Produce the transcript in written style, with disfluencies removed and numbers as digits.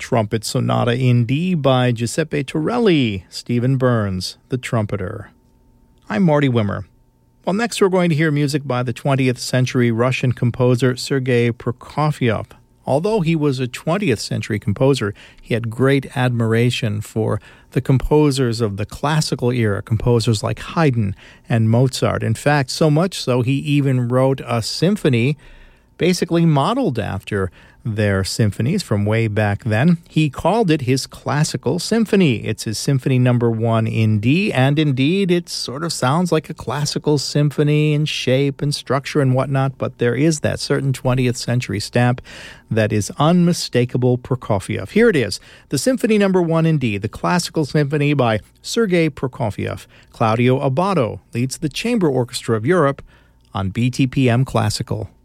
Trumpet Sonata in D by Giuseppe Torelli, Stephen Burns, the trumpeter. I'm Marty Wimmer. Well, next we're going to hear music by the 20th century Russian composer Sergei Prokofiev. Although he was a 20th century composer, he had great admiration for the composers of the classical era, composers like Haydn and Mozart. In fact, so much so he even wrote a symphony basically modeled after their symphonies from way back then. He called it his classical symphony. It's his symphony number 1 in D, and indeed it sort of sounds like a classical symphony in shape and structure and whatnot, but there is that certain 20th century stamp that is unmistakable Prokofiev. Here it is, the symphony number 1 in D, the classical symphony by Sergei Prokofiev. Claudio Abbado leads the Chamber Orchestra of Europe on BTPM Classical.